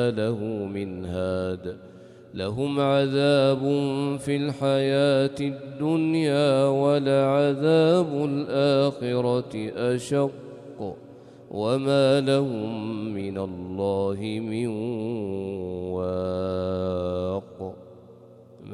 له من هاد لهم عذاب في الحياة الدنيا ولعذاب الآخرة أشق وما لهم من الله من واق.